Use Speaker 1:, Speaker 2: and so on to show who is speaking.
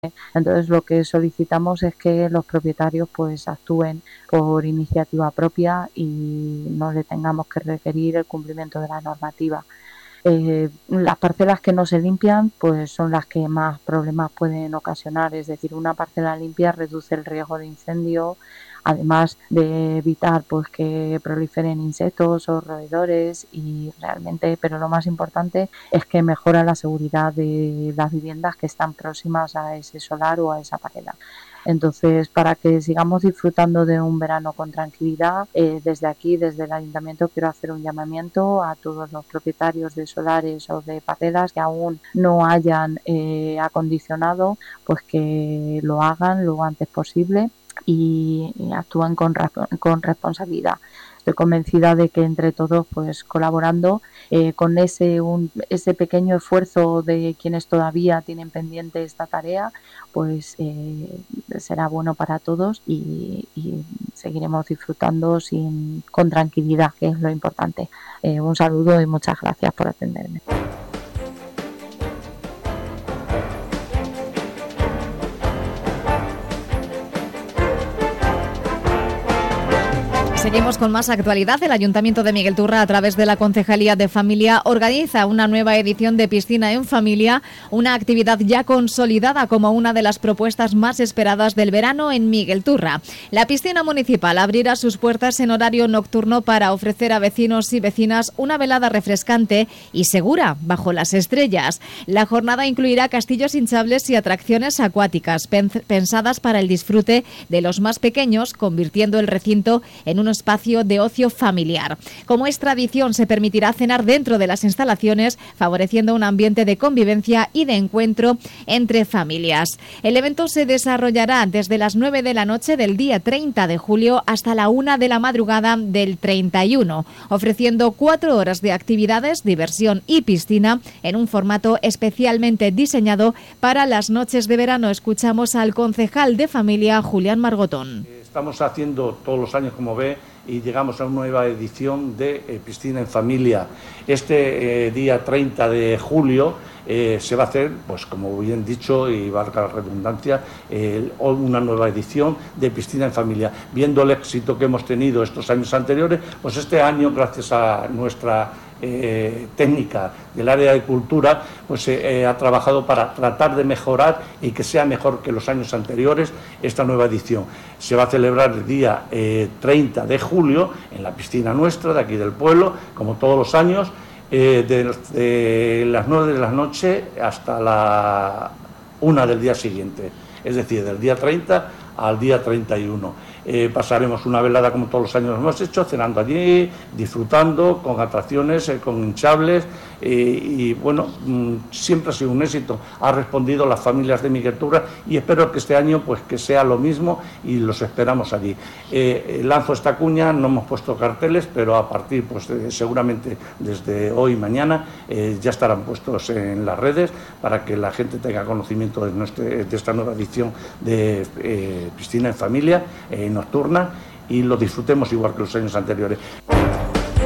Speaker 1: Entonces lo que solicitamos es que los propietarios pues actúen por iniciativa propia y no le tengamos que requerir el cumplimiento de la normativa. Las parcelas que no se limpian pues son las que más problemas pueden ocasionar, es decir, una parcela limpia reduce el riesgo de incendio, además de evitar pues que proliferen insectos o roedores y realmente, pero lo más importante es que mejora la seguridad de las viviendas que están próximas a ese solar o a esa parcela. Entonces, para que sigamos disfrutando de un verano con tranquilidad, desde aquí, desde el Ayuntamiento, quiero hacer un llamamiento a todos los propietarios de solares o de parcelas que aún no hayan acondicionado, pues que lo hagan lo antes posible y actúen con responsabilidad. Estoy convencida de que entre todos, pues colaborando con ese pequeño esfuerzo de quienes todavía tienen pendiente esta tarea, pues será bueno para todos y seguiremos disfrutando con tranquilidad, que es lo importante. Un saludo y muchas gracias por atenderme.
Speaker 2: Seguimos con más actualidad. El Ayuntamiento de Miguel Turra, a través de la Concejalía de Familia, organiza una nueva edición de Piscina en Familia, una actividad ya consolidada como una de las propuestas más esperadas del verano en Miguel Turra. La piscina municipal abrirá sus puertas en horario nocturno para ofrecer a vecinos y vecinas una velada refrescante y segura bajo las estrellas. La jornada incluirá castillos hinchables y atracciones acuáticas pensadas para el disfrute de los más pequeños, convirtiendo el recinto en un espacio de ocio familiar. Como es tradición, se permitirá cenar dentro de las instalaciones, favoreciendo un ambiente de convivencia y de encuentro entre familias. El evento se desarrollará desde las 9 de la noche del día 30 de julio hasta la 1 de la madrugada del 31, ofreciendo 4 horas de actividades, diversión y piscina en un formato especialmente diseñado para las noches de verano. Escuchamos al concejal de Familia, Julián Margotón.
Speaker 3: Estamos haciendo todos los años, como ve, y llegamos a una nueva edición de Piscina en Familia. Este día 30 de julio se va a hacer, pues como bien dicho, y valga la redundancia, una nueva edición de Piscina en Familia. Viendo el éxito que hemos tenido estos años anteriores, pues este año, gracias a nuestra técnica del área de cultura, pues ha trabajado para tratar de mejorar y que sea mejor que los años anteriores esta nueva edición. Se va a celebrar el día 30 de julio en la piscina nuestra de aquí del pueblo, como todos los años, de las 9 de la noche hasta la 1 del día siguiente, es decir, del día 30 al día 31. Pasaremos una velada como todos los años hemos hecho, cenando allí, disfrutando, con atracciones, con hinchables y bueno, siempre ha sido un éxito. Ha respondido las familias de Miguel Turra y espero que este año pues que sea lo mismo y los esperamos allí. Lanzo esta cuña, no hemos puesto carteles, pero a partir pues seguramente desde hoy y mañana ya estarán puestos en las redes para que la gente tenga conocimiento de esta nueva edición de Piscina en Familia nocturna y lo disfrutemos igual que los años anteriores.